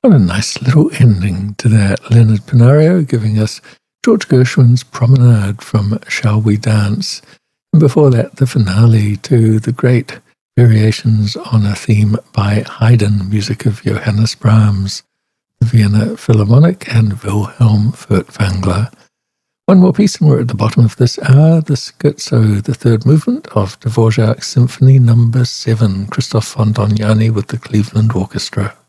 What a nice little ending to that. Leonard Pinario giving us George Gershwin's Promenade from Shall We Dance? And before that, the finale to the great variations on a theme by Haydn, music of Johannes Brahms, the Vienna Philharmonic and Wilhelm Furtwängler. One more piece and we're at the bottom of this hour, the Scherzo, the third movement of Dvorak's Symphony No. 7, Christoph von Dohnányi with the Cleveland Orchestra.